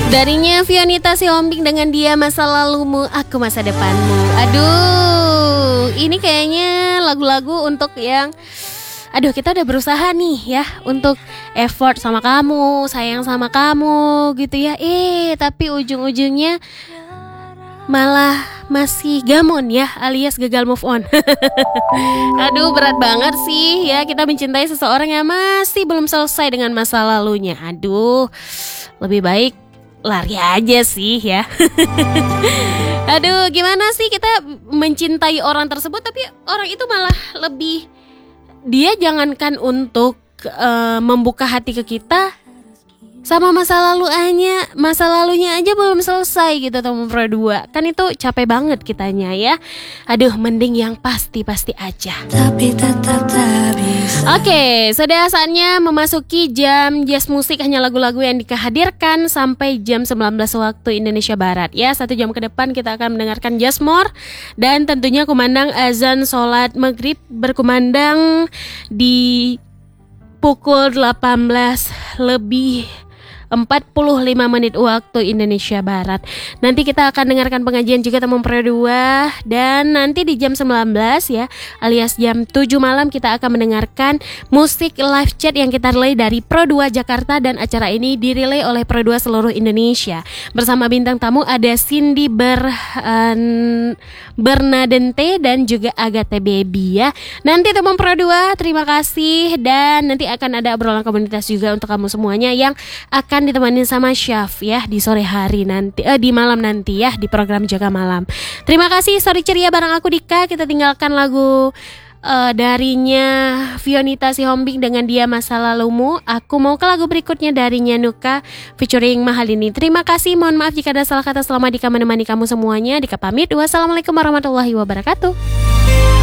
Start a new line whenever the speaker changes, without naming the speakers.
Darinya Fionita Sihombing dengan Dia Masa Lalumu, Aku Masa Depanmu. Aduh, ini kayaknya lagu-lagu untuk yang kita udah berusaha nih ya untuk effort sama kamu, sayang sama kamu gitu ya. Tapi ujung-ujungnya malah masih gamon ya, alias gagal move on. Aduh, berat banget sih ya kita mencintai seseorang yang masih belum selesai dengan masa lalunya. Aduh, lebih baik lari aja sih ya. Aduh, gimana sih kita mencintai orang tersebut tapi orang itu malah lebih, dia jangankan untuk membuka hati ke kita, sama masa lalunya aja belum selesai gitu teman berdua. Kan itu capek banget kitanya ya. Aduh, mending yang pasti-pasti aja. Tapi tetap tak bisa. Oke, sudah saatnya memasuki jam jazz musik, hanya lagu-lagu yang dihadirkan sampai jam 19 waktu Indonesia Barat ya. 1 jam ke depan kita akan mendengarkan Jazzmore dan tentunya kumandang azan sholat maghrib berkumandang di pukul 18 lebih 45 menit waktu Indonesia Barat. Nanti kita akan dengarkan pengajian juga teman Pro 2. Dan nanti di jam 19 ya, alias jam 7 malam kita akan mendengarkan musik live chat yang kita relay dari Pro 2 Jakarta. Dan acara ini direlay oleh Pro 2 seluruh Indonesia. Bersama bintang tamu ada Cindy Bernadente dan juga Agatha Baby ya. Nanti teman Pro 2, terima kasih. Dan nanti akan ada obrolan komunitas juga untuk kamu semuanya yang akan ditemani sama Syaf ya di sore hari nanti, di malam nanti ya di program Jaga Malam. Terima kasih, sorry ceria bareng aku Dika. Kita tinggalkan lagu darinya Fionita Sihombing dengan Dia Masa Lalumu. Aku mau ke lagu berikutnya darinya Nuka featuring Mahalini. Terima kasih, mohon maaf jika ada salah kata. Selama Dika menemani kamu semuanya. Dika pamit, wassalamualaikum warahmatullahi wabarakatuh.